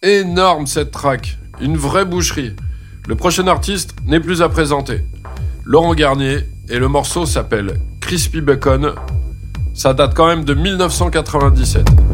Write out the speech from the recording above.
Énorme cette track, une vraie boucherie. Le prochain artiste n'est plus à présenter. Laurent Garnier, et le morceau s'appelle Crispy Bacon. Ça date quand même de 1997.